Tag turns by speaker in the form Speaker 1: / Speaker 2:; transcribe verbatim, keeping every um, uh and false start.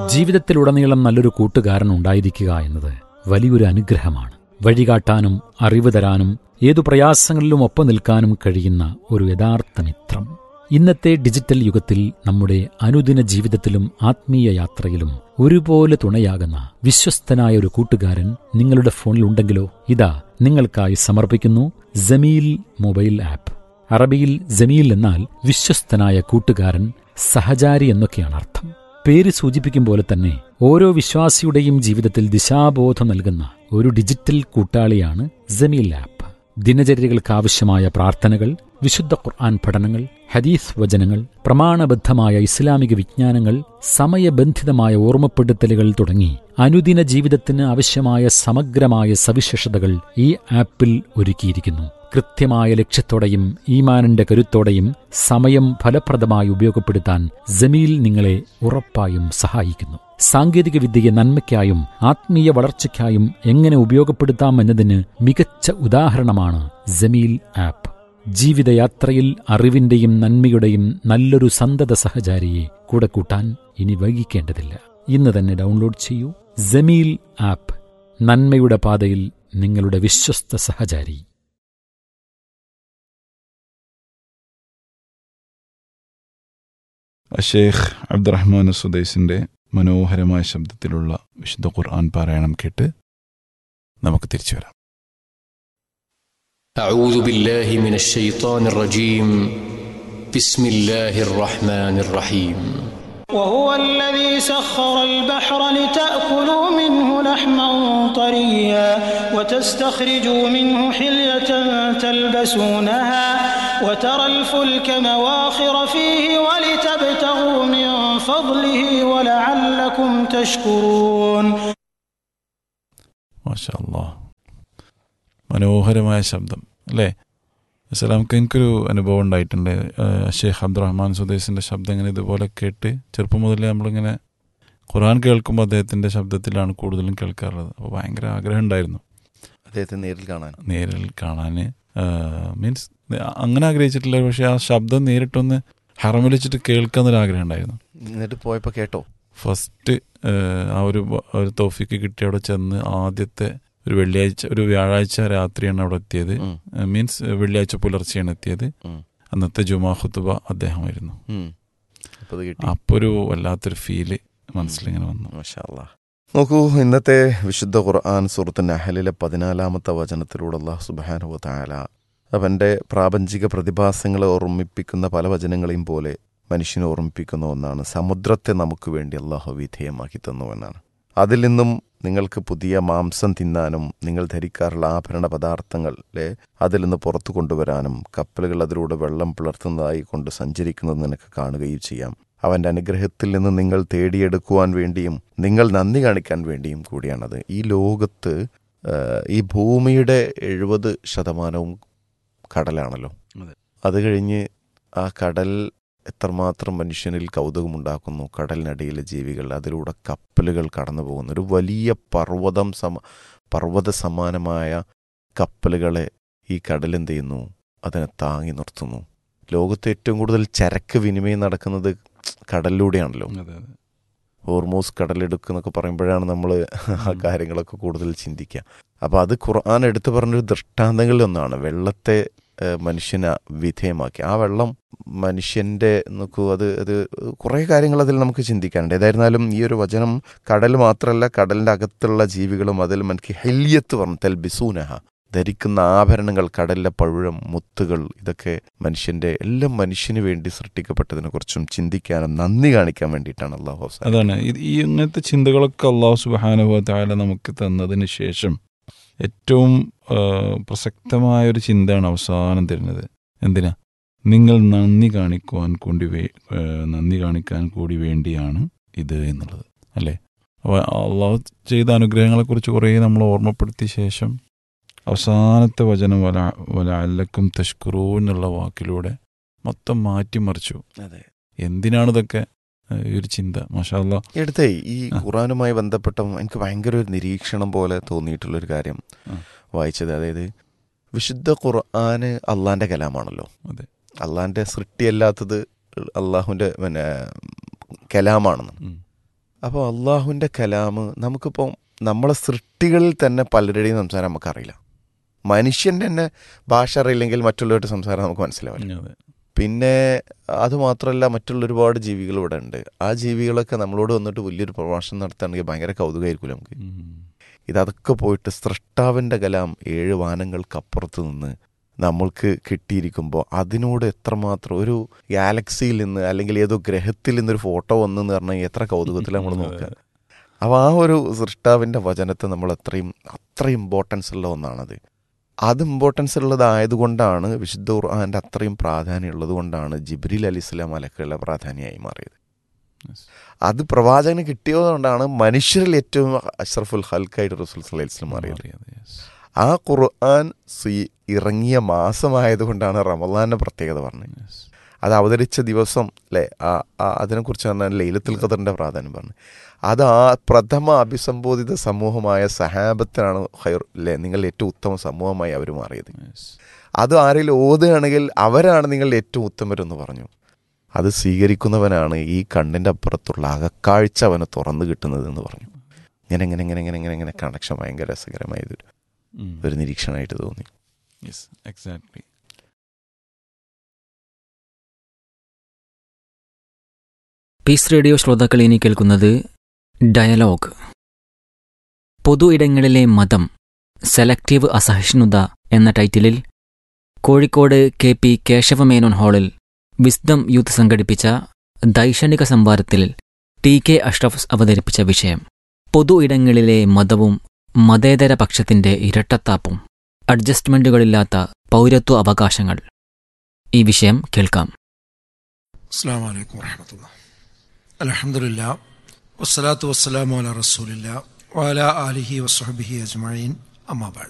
Speaker 1: ജീവിതത്തിലുടനീളം നല്ലൊരു കൂട്ടുകാരൻ ഉണ്ടായിരിക്കുക എന്നത് വലിയൊരു അനുഗ്രഹമാണ്. വഴികാട്ടാനും അറിവ് തരാനും ഏതു പ്രയാസങ്ങളിലും ഒപ്പം നിൽക്കാനും കഴിയുന്ന ഒരു യഥാർത്ഥ മിത്രം. ഇന്നത്തെ ഡിജിറ്റൽ യുഗത്തിൽ നമ്മുടെ അനുദിന ജീവിതത്തിലും ആത്മീയ യാത്രയിലും ഒരുപോലെ തുണയാകുന്ന വിശ്വസ്തനായ ഒരു കൂട്ടുകാരൻ നിങ്ങളുടെ ഫോണിലുണ്ടെങ്കിലോ, ഇതാ നിങ്ങൾക്കായി സമർപ്പിക്കുന്നു ജമീൽ മൊബൈൽ ആപ്പ്. അറബിയിൽ ജമീൽ എന്നാൽ വിശ്വസ്തനായ കൂട്ടുകാരൻ, സഹചാരി എന്നൊക്കെയാണ് അർത്ഥം. പേര് സൂചിപ്പിക്കും പോലെ തന്നെ ഓരോ വിശ്വാസിയുടെയും ജീവിതത്തിൽ ദിശാബോധം നൽകുന്ന ഒരു ഡിജിറ്റൽ കൂട്ടാളിയാണ് ജമീൽ ആപ്പ്. ദിനചര്യകൾക്കാവശ്യമായ പ്രാർത്ഥനകൾ, വിശുദ്ധ ഖുർആൻ പഠനങ്ങൾ, ഹദീസ് വചനങ്ങൾ, പ്രമാണബദ്ധമായ ഇസ്ലാമിക വിജ്ഞാനങ്ങൾ, സമയബന്ധിതമായ ഓർമ്മപ്പെടുത്തലുകൾ തുടങ്ങി അനുദിന ജീവിതത്തിന് ആവശ്യമായ സമഗ്രമായ സവിശേഷതകൾ ഈ ആപ്പിൽ ഒരുക്കിയിരിക്കുന്നു. കൃത്യമായ ലക്ഷ്യത്തോടെയും ഈമാനിന്റെ കരുത്തോടെയും സമയം ഫലപ്രദമായി ഉപയോഗപ്പെടുത്താൻ ജമീൽ നിങ്ങളെ ഉറപ്പായും സഹായിക്കുന്നു. സാങ്കേതിക വിദ്യയെ നന്മയ്ക്കായും ആത്മീയ വളർച്ചയ്ക്കായും എങ്ങനെ ഉപയോഗപ്പെടുത്താമെന്നതിന് മികച്ച ഉദാഹരണമാണ് ജമീൽ ആപ്പ്. ജീവിതയാത്രയിൽ അറിവിന്റെയും നന്മയുടെയും നല്ലൊരു സന്തത സഹചാരിയെ കൂടെ കൂട്ടാൻ ഇനി വൈകിക്കേണ്ടതില്ല. ഇന്ന് തന്നെ ഡൗൺലോഡ് ചെയ്യൂ ജമീൽ ആപ്പ്. നന്മയുടെ പാതയിൽ നിങ്ങളുടെ വിശ്വസ്ത സഹചാരി.
Speaker 2: ഷെയ്ഖ് അബ്ദുറഹ്മാൻ സുദൈസിന്റെ മനോഹരമായ ശബ്ദത്തിലുള്ള വിശുദ്ധ ഖുർആൻ പാരായണം കേട്ട് നമുക്ക് തിരിച്ചു വരാം.
Speaker 3: أعوذ بالله من الشيطان الرجيم. بسم الله الرحمن الرحيم.
Speaker 4: وهو الذي سخر البحر لتأكلوا منه لحما طريا وتستخرجوا منه حلية تلبسونها وترى الفلك مواخر فيه ولتبتغوا من فضله ولعلكم تشكرون.
Speaker 2: ما شاء الله. മനോഹരമായ ശബ്ദം അല്ലേ? അസ്സലാമക്ക്. എനിക്കൊരു അനുഭവം ഉണ്ടായിട്ടുണ്ട്. ഷെയ്ഖ് അബ്ദുറഹ്മാൻ സുദൈസിൻ്റെ ശബ്ദം ഇങ്ങനെ ഇതുപോലെ കേട്ട് ചെറുപ്പം മുതലേ നമ്മളിങ്ങനെ ഖുർആൻ കേൾക്കുമ്പോൾ അദ്ദേഹത്തിൻ്റെ ശബ്ദത്തിലാണ് കൂടുതലും കേൾക്കാറുള്ളത്. അപ്പോൾ ഭയങ്കര ആഗ്രഹം ഉണ്ടായിരുന്നു
Speaker 5: അദ്ദേഹത്തെ നേരിൽ കാണാൻ
Speaker 2: നേരിൽ കാണാൻ മീൻസ് അങ്ങനെ ആഗ്രഹിച്ചിട്ടില്ല, പക്ഷേ ആ ശബ്ദം നേരിട്ടൊന്ന് ഹറമിൽ വെച്ചിട്ട് കേൾക്കാന്നൊരാഗ്രഹം ഉണ്ടായിരുന്നു.
Speaker 5: എന്നിട്ട് പോയപ്പോൾ കേട്ടോ?
Speaker 2: ഫസ്റ്റ് ആ ഒരു ഒരു തൗഫീക്ക് കിട്ടി അവിടെ ചെന്ന് ആദ്യത്തെ ഒരു വെള്ളിയാഴ്ച ഒരു വ്യാഴാഴ്ച രാത്രിയാണ് അവിടെ എത്തിയത്. മീൻസ് വെള്ളിയാഴ്ച പുലർച്ചെയാണ് എത്തിയത്. അന്നത്തെ ജുമാ ഖുതുബ അദ്ദേഹമായിരുന്നു. അപ്പോൾ ഒരു വല്ലാത്തൊരു ഫീല് മനസ്സിലിങ്ങനെ വന്നു.
Speaker 5: മാഷാ അല്ലാഹ്. നോക്കൂ, ഇന്നത്തെ വിശുദ്ധ ഖുർആൻ സൂറത്ത് നഹലിലെ പതിനാലാമത്തെ വചനത്തിലൂടെ അല്ലാഹു സുബ്ഹാനഹു വ തആല അവൻ്റെ പ്രാപഞ്ചിക പ്രതിഭാസങ്ങളെ ഓർമ്മിപ്പിക്കുന്ന പല വചനങ്ങളെയും പോലെ മനുഷ്യനെ ഓർമ്മിപ്പിക്കുന്ന ഒന്നാണ്. സമുദ്രത്തെ നമുക്ക് വേണ്ടി അല്ലാഹു വിധേയമാക്കി തന്നു എന്നാണ്. അതിൽ നിന്നും നിങ്ങൾക്ക് പുതിയ മാംസം തിന്നാനും നിങ്ങൾ ധരിക്കാറുള്ള ആഭരണ പദാർത്ഥങ്ങളെ അതിൽ നിന്ന് പുറത്തു കൊണ്ടുവരാനും കപ്പലുകൾ അതിലൂടെ വെള്ളം പിളർത്തുന്നതായി കൊണ്ട് സഞ്ചരിക്കുന്നത് നിനക്ക് കാണുകയും ചെയ്യാം. അവൻ്റെ അനുഗ്രഹത്തിൽ നിന്ന് നിങ്ങൾ തേടിയെടുക്കുവാൻ വേണ്ടിയും നിങ്ങൾ നന്ദി കാണിക്കാൻ വേണ്ടിയും കൂടിയാണത്. ഈ ലോകത്ത് ഈ ഭൂമിയുടെ എഴുപത് ശതമാനവും കടലാണല്ലോ. അത് കഴിഞ്ഞ് ആ കടൽ എത്രമാത്രം മനുഷ്യനിൽ കൗതുകമുണ്ടാക്കുന്നു. കടലിനടിയിലെ ജീവികൾ, അതിലൂടെ കപ്പലുകൾ കടന്നു പോകുന്നു. ഒരു വലിയ പർവ്വതം സമ പർവ്വത സമാനമായ കപ്പലുകളെ ഈ കടലെന്ത് ചെയ്യുന്നു? അതിനെ താങ്ങി നിർത്തുന്നു. ലോകത്ത് ഏറ്റവും കൂടുതൽ ചരക്ക് വിനിമയം നടക്കുന്നത് കടലിലൂടെയാണല്ലോ. ഹോർമൂസ് കടലെടുക്കുന്നൊക്കെ പറയുമ്പോഴാണ് നമ്മൾ ആ കാര്യങ്ങളൊക്കെ കൂടുതൽ ചിന്തിക്കുക. അപ്പോൾ അത് ഖുർആൻ എടുത്തു പറഞ്ഞൊരു ദൃഷ്ടാന്തങ്ങളിൽ ഒന്നാണ്. വെള്ളത്തെ മനുഷ്യനെ വിധേയമാക്കി. ആ വെള്ളം മനുഷ്യൻ്റെ നോക്കൂ, അത് അത് കുറേ കാര്യങ്ങൾ അതിൽ നമുക്ക് ചിന്തിക്കാനുണ്ട്. ഏതായിരുന്നാലും ഈ ഒരു വചനം കടൽ മാത്രമല്ല, കടലിൻ്റെ അകത്തുള്ള ജീവികളും അതിൽ മനക്ക് ഹെല്യത്ത് പറഞ്ഞു തെൽബിസൂനഹ, ധരിക്കുന്ന ആഭരണങ്ങൾ, കടലിലെ പഴുഴം, മുത്തുകൾ, ഇതൊക്കെ മനുഷ്യൻ്റെ എല്ലാം മനുഷ്യന് വേണ്ടി സൃഷ്ടിക്കപ്പെട്ടതിനെ കുറിച്ചും ചിന്തിക്കാനും നന്ദി കാണിക്കാൻ വേണ്ടിയിട്ടാണ് അല്ലാഹു.
Speaker 2: അതാണ് ഈ ഇങ്ങനത്തെ ചിന്തകളൊക്കെ അല്ലാഹു സുബ്ഹാനഹു വ തആല നമുക്ക് തന്നതിന് ശേഷം ഏറ്റവും പ്രസക്തമായൊരു ചിന്തയാണ് അവസാനം തരുന്നത്. എന്തിനാ? നിങ്ങൾ നന്ദി കാണിക്കുവാൻ കൂടി വേ നന്ദി കാണിക്കാൻ കൂടി വേണ്ടിയാണ് ഇത് എന്നുള്ളത് അല്ലേ? അള്ളാഹു ചെയ്ത അനുഗ്രഹങ്ങളെക്കുറിച്ച് കുറേ നമ്മൾ ഓർമ്മപ്പെടുത്തിയ ശേഷം അവസാനത്തെ വചനം വല വലഅല്ലക്കും തഷ്കുറൂൻ എന്നുള്ള വാക്കിലൂടെ മൊത്തം മാറ്റിമറിച്ചു. എന്തിനാണിതൊക്കെ ഈ ഒരു ചിന്ത? മാഷാ അല്ലാഹ്.
Speaker 5: എടുത്തേ ഈ ഖുർആനുമായി ബന്ധപ്പെട്ട എനിക്ക് ഭയങ്കര ഒരു നിരീക്ഷണം പോലെ തോന്നിയിട്ടുള്ളൊരു കാര്യം വായിച്ചത്. അതായത് വിശുദ്ധ ഖുർആന് അള്ളാന്റെ കലാമാണല്ലോ.
Speaker 2: അതെ,
Speaker 5: അള്ളാന്റെ സൃഷ്ടിയല്ലാത്തത് അള്ളാഹുവിൻ്റെ പിന്നെ കലാമാണെന്ന്. അപ്പോൾ അള്ളാഹുവിൻ്റെ കലാമ് നമുക്കിപ്പോൾ നമ്മളെ സൃഷ്ടികളിൽ തന്നെ പലരുടെയും സംസാരം നമുക്കറിയില്ല. മനുഷ്യൻ്റെ തന്നെ ഭാഷ അറിയില്ലെങ്കിൽ മറ്റുള്ളവരുടെ സംസാരം നമുക്ക് മനസ്സിലാവില്ല. പിന്നെ അതുമാത്രമല്ല, മറ്റുള്ള ഒരുപാട് ജീവികൾ ഇവിടെ ഉണ്ട്. ആ ജീവികളൊക്കെ നമ്മളോട് വന്നിട്ട് വലിയൊരു പ്രഭാഷണം നടത്തുകയാണെങ്കിൽ ഭയങ്കര കൗതുകമായിരിക്കും നമുക്ക്. ഇതൊക്കെ പോയിട്ട് സൃഷ്ടാവിൻ്റെ കലാം ഏഴ് വാനങ്ങൾക്കപ്പുറത്ത് നിന്ന് നമ്മൾക്ക് കിട്ടിയിരിക്കുമ്പോൾ അതിനോട് എത്രമാത്രം ഒരു ഗാലക്സിയിൽ നിന്ന് അല്ലെങ്കിൽ ഏതോ ഗ്രഹത്തിൽ നിന്നൊരു ഫോട്ടോ വന്നെന്ന് പറഞ്ഞാൽ എത്ര കൗതുകത്തിൽ നമ്മൾ നോക്കുക. അപ്പോൾ ആ ഒരു സൃഷ്ടാവിൻ്റെ വചനത്തെ നമ്മൾ അത്രയും അത്ര ഇമ്പോർട്ടൻസ് ഉള്ള ഒന്നാണത്. അത് ഇമ്പോർട്ടൻസ് ഉള്ളതായതുകൊണ്ടാണ് വിശുദ്ധ ഖുർആൻ്റെ അത്രയും പ്രാധാന്യം ഉള്ളത് കൊണ്ടാണ് ജിബ്രീൽ അലി ഇസ്ലാം മലക്കുകളുടെ പ്രാധാന്യമായി മാറിയത്. അത് പ്രവാചകന് കിട്ടിയതുകൊണ്ടാണ് മനുഷ്യരിൽ ഏറ്റവും അഷ്റഫുൽ ഹൽക്കായിട്ട് റസൂൽ സല്ലല്ലാഹു അലൈഹി വസല്ലം മാറിയത്. ആ ഖുർആൻ ഇറങ്ങിയ മാസമായതുകൊണ്ടാണ് റമളാൻ്റെ പ്രത്യേകത പറഞ്ഞത്. അത് അവതരിച്ച ദിവസം അല്ലേ, ആ അതിനെക്കുറിച്ച് പറഞ്ഞാൽ ലൈലത്തുൽ ഖദറിൻ്റെ പ്രാധാന്യം പറഞ്ഞു. അത് ആ പ്രഥമ അഭിസംബോധിത സമൂഹമായ സഹാബത്തിനാണ് ഖൈർ അല്ലേ, നിങ്ങൾ ഏറ്റവും ഉത്തമ സമൂഹമായി അവർ മാറിയത്. അത് ആരെങ്കിലും ഓതുകയാണെങ്കിൽ അവരാണ് നിങ്ങൾ ഏറ്റവും ഉത്തമരെന്ന് പറഞ്ഞു. അത് സ്വീകരിക്കുന്നവനാണ് ഈ കണ്ണിൻ്റെ അപ്പുറത്തുള്ള അകക്കാഴ്ച അവന് തുറന്നു കിട്ടുന്നത് എന്ന് പറഞ്ഞു. ഇങ്ങനെ ഇങ്ങനെ ഇങ്ങനെ ഇങ്ങനെ ഇങ്ങനെ ഇങ്ങനെ കണക്ഷൻ ഭയങ്കര രസകരമായതൊരു ഒരു നിരീക്ഷണമായിട്ട് തോന്നി.
Speaker 2: Yes, exactly.
Speaker 6: പീസ് റേഡിയോ ശ്രോതാക്കൾ ഇനി കേൾക്കുന്നത് ഡയലോഗ്. പൊതു ഇടങ്ങളിലെ മതം, സെലക്റ്റീവ് അസഹിഷ്ണുത എന്ന ടൈറ്റിലിൽ കോഴിക്കോട് കെ പി കേശവമേനോൻ ഹാളിൽ വിസ്ഡം യൂത്ത് സംഘടിപ്പിച്ച ദൈക്ഷണിക സംവാദത്തിൽ ടി കെ അഷ്റഫ് അവതരിപ്പിച്ച വിഷയം പൊതു ഇടങ്ങളിലെ മതവും മതേതര പക്ഷത്തിന്റെ ഇരട്ടത്താപ്പും, അഡ്ജസ്റ്റ്മെന്റുകളില്ലാത്ത പൗരത്വ അവകാശങ്ങൾ. ഈ വിഷയം കേൾക്കാം.
Speaker 7: അസ്സലാമു അലൈക്കും വറഹ്മത്തുള്ളാഹി. അൽഹംദുലില്ലാ വസ്സലാത്തു വസ്സലാമു അലാ റസൂലില്ലാ വഅലാ ആലിഹി വസ്സഹ്ബിഹി അജ്മഈൻ. അമ്മാ ബഅദ്.